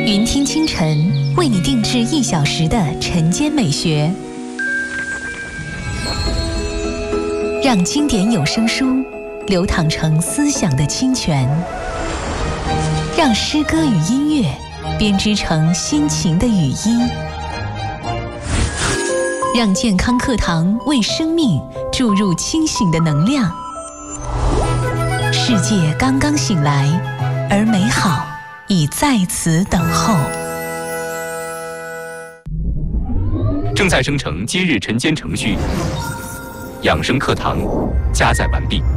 云听清晨为你定制1小时的晨间美学，让经典有声书流淌成思想的清泉，让诗歌与音乐编织成心情的语音，让健康课堂为生命注入清醒的能量。世界刚刚醒来，而美好已在此等候。 正在生成今日晨间程序，养生课堂加载完毕。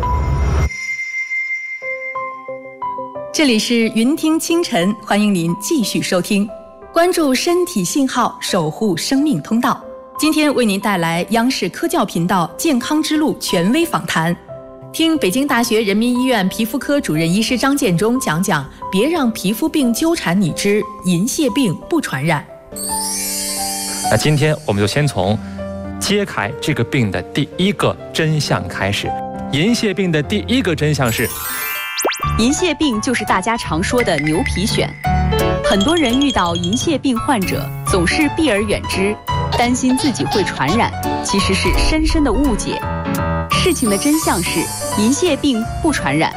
这里是云听清晨，欢迎您继续收听，关注身体信号，守护生命通道。今天为您带来央视科教频道健康之路权威访谈，听北京大学人民医院皮肤科主任医师张建中讲讲别让皮肤病纠缠你之银屑病不传染。 那今天我们就先从揭开这个病的第一个真相开始。银屑病的第一个真相是， 银屑病就是大家常说的牛皮癣。很多人遇到银屑病患者总是避而远之，担心自己会传染，其实是深深的误解。事情的真相是，银屑病不传染。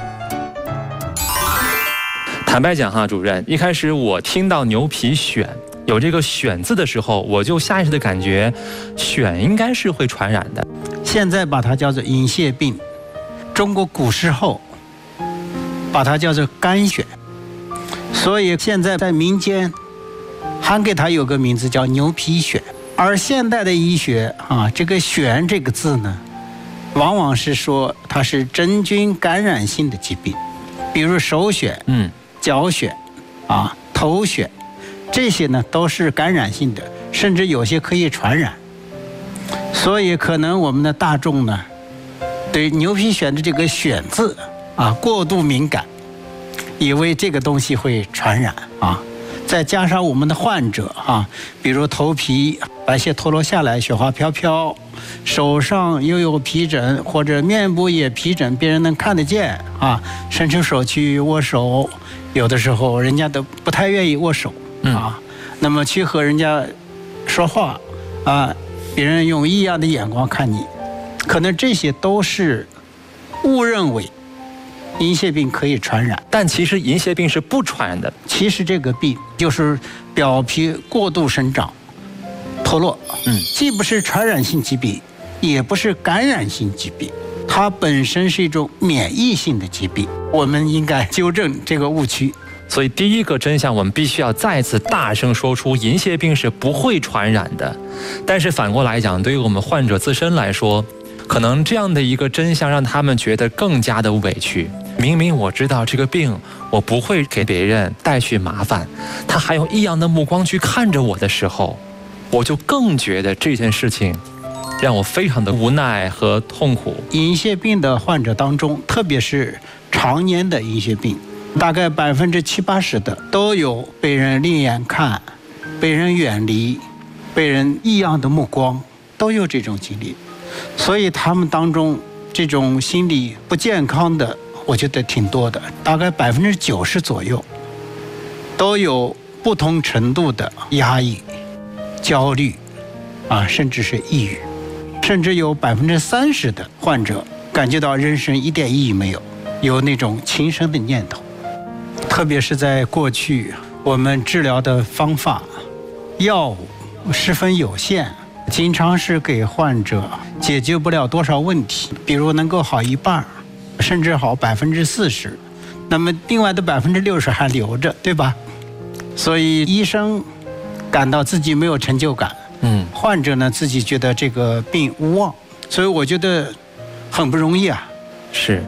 坦白讲哈，主任，一开始我听到牛皮癣有这个癣字的时候，我就下意识的感觉癣应该是会传染的。 现在把它叫做银屑病，中国古时候把它叫做肝癣，所以现在在民间还给它有个名字叫牛皮癣。而现代的医学这个癣这个字呢，往往是说它是真菌感染性的疾病，比如手癣、脚癣头癣，这些呢都是感染性的，甚至有些可以传染。所以可能我们的大众呢对牛皮癣的这个癣字过度敏感，以为这个东西会传染再加上我们的患者比如头皮白屑脱落下来，雪花飘飘，手上又有皮疹，或者面部也皮疹，别人能看得见伸出手去握手，有的时候人家都不太愿意握手那么去和人家说话别人用异样的眼光看你，可能这些都是误认为银屑病可以传染， 但其实银屑病是不传染的。 其实这个病就是表皮过度生长脱落，既不是传染性疾病，也不是感染性疾病，它本身是一种免疫性的疾病。我们应该纠正这个误区。 所以第一个真相，我们必须要再次大声说出，银屑病是不会传染的。但是反过来讲，对于我们患者自身来说，可能这样的一个真相让他们觉得更加的委屈。明明我知道这个病我不会给别人带去麻烦，他还用异样的目光去看着我的时候，我就更觉得这件事情让我非常的无奈和痛苦。 银屑病的患者当中，特别是常年的银屑病，大概70%-80%的都有被人另眼看，被人远离，被人异样的目光，都有这种经历。所以他们当中这种心理不健康的，我觉得挺多的，大概90%左右都有不同程度的压抑、焦虑甚至是抑郁，甚至有30%的患者感觉到人生一点意义没有，有那种轻生的念头。特别是在过去，我们治疗的方法、药物十分有限，经常是给患者解决不了多少问题，比如能够好一半，甚至好40%，那么另外的60%还留着，对吧？所以医生感到自己没有成就感，患者呢自己觉得这个病无望，所以我觉得很不容易是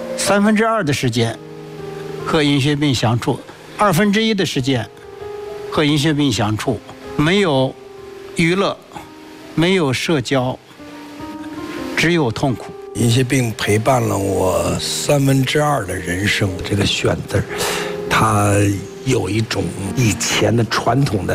2/3的时间和银屑病相处，1/2的时间和银屑病相处，没有娱乐，没有社交，只有痛苦。 银屑病陪伴了我2/3的人生。这个癣字它有一种以前的传统的